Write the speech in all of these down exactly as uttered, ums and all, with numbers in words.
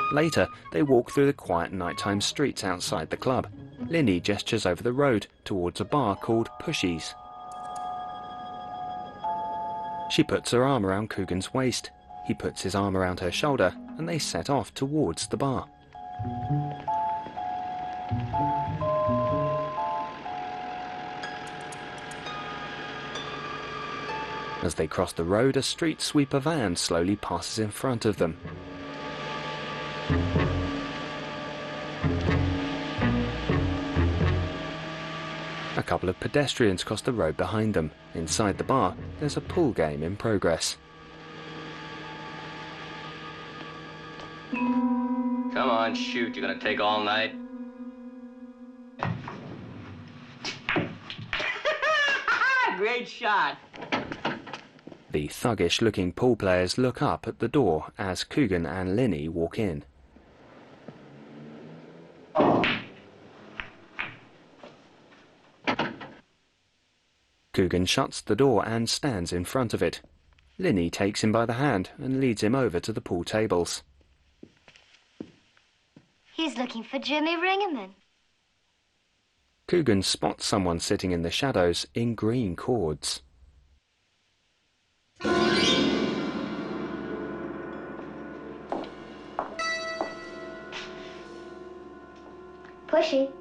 Later, they walk through the quiet nighttime streets outside the club. Linny gestures over the road towards a bar called Pushy's. She puts her arm around Coogan's waist. He puts his arm around her shoulder, and they set off towards the bar. As they cross the road, a street sweeper van slowly passes in front of them. A couple of pedestrians cross the road behind them. Inside the bar, there's a pool game in progress. Come on, shoot. You're gonna take all night? Great shot. The thuggish-looking pool players look up at the door as Coogan and Linny walk in. Coogan shuts the door and stands in front of it. Linny takes him by the hand and leads him over to the pool tables. He's looking for Jimmy Ringerman. Coogan spots someone sitting in the shadows in green cords. Pushy.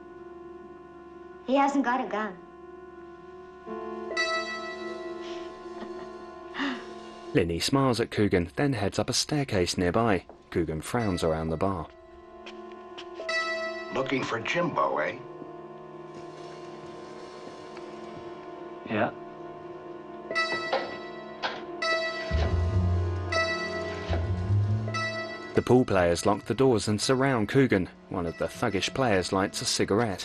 He hasn't got a gun. Linny smiles at Coogan, then heads up a staircase nearby. Coogan frowns around the bar. Looking for Jimbo, eh? Yeah. The pool players lock the doors and surround Coogan. One of the thuggish players lights a cigarette.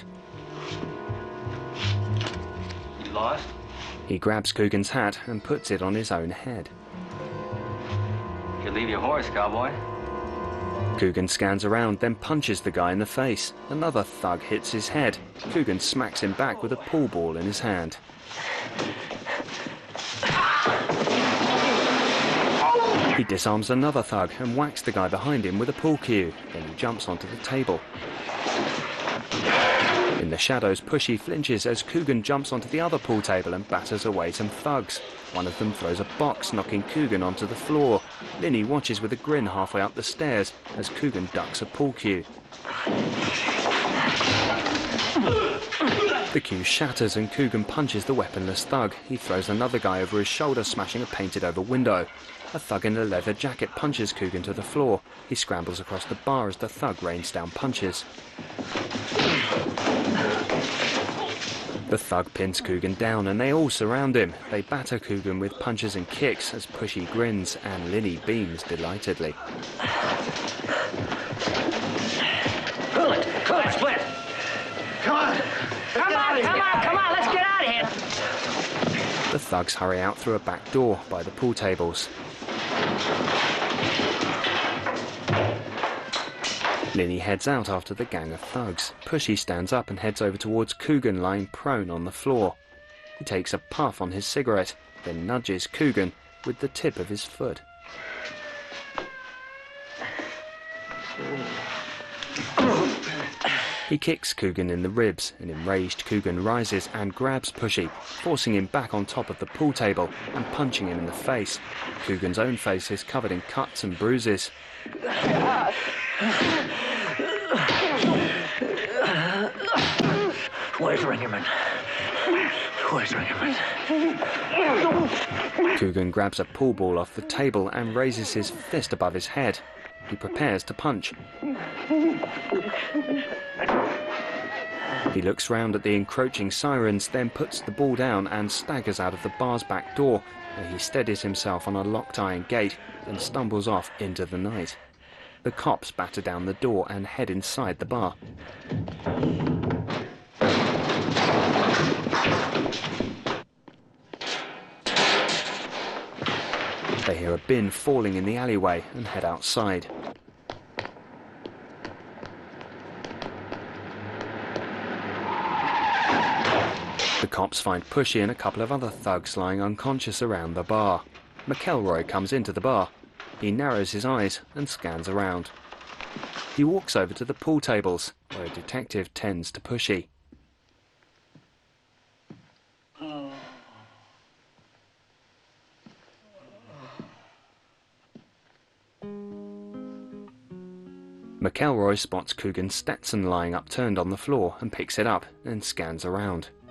You lost? He grabs Coogan's hat and puts it on his own head. You leave your horse, cowboy. Coogan scans around, then punches the guy in the face. Another thug hits his head. Coogan smacks him back with a pool ball in his hand. He disarms another thug and whacks the guy behind him with a pool cue. Then he jumps onto the table. In the shadows, Pushy flinches as Coogan jumps onto the other pool table and batters away some thugs. One of them throws a box, knocking Coogan onto the floor. Linny watches with a grin halfway up the stairs as Coogan ducks a pool cue. The cue shatters and Coogan punches the weaponless thug. He throws another guy over his shoulder, smashing a painted-over window. A thug in a leather jacket punches Coogan to the floor. He scrambles across the bar as the thug rains down punches. The thug pins Coogan down and they all surround him. They batter Coogan with punches and kicks as Pushy grins and Linny beams delightedly. Pull it! Pull it! Split! Come on! Come on! Come on! Come on! Let's get out of here! The thugs hurry out through a back door by the pool tables. Linny heads out after the gang of thugs. Pushy stands up and heads over towards Coogan lying prone on the floor. He takes a puff on his cigarette, then nudges Coogan with the tip of his foot. He kicks Coogan in the ribs. An enraged Coogan rises and grabs Pushy, forcing him back on top of the pool table and punching him in the face. Coogan's own face is covered in cuts and bruises. Where's Ringerman? Where's Ringerman? Coogan grabs a pool ball off the table and raises his fist above his head. He prepares to punch. He looks round at the encroaching sirens, then puts the ball down and staggers out of the bar's back door, where he steadies himself on a locked iron gate and stumbles off into the night. The cops batter down the door and head inside the bar. They hear a bin falling in the alleyway and head outside. The cops find Pushy and a couple of other thugs lying unconscious around the bar. McElroy comes into the bar. He narrows his eyes and scans around. He walks over to the pool tables, where a detective tends to Pushy. McElroy spots Coogan's Stetson lying upturned on the floor and picks it up and scans around.